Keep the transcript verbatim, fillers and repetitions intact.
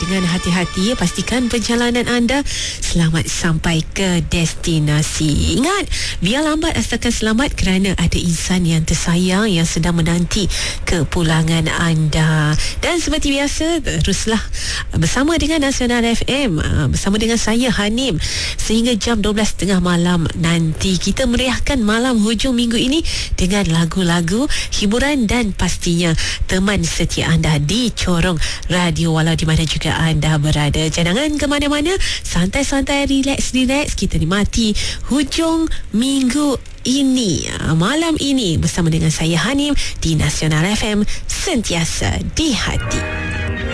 dengan hati-hati. Pastikan perjalanan anda selamat sampai ke destinasi. Ingat, biar lambat asalkan selamat, kerana ada insan yang tersayang yang sedang menanti kepulangan anda. Dan seperti biasa, teruslah bersama dengan Nasional F M, bersama dengan saya Hanim, sehingga jam dua belas tiga puluh malam nanti. Kita meriahkan malam hujung minggu ini dengan lagu-lagu hiburan dan pastinya teman setia anda di corong radio, walau di mana juga anda berada. Jangan ke mana-mana, santai-santai, relax-relax, kita nikmati hujung minggu ini, malam ini bersama dengan saya Hanim di Nasional F M, sentiasa di hati.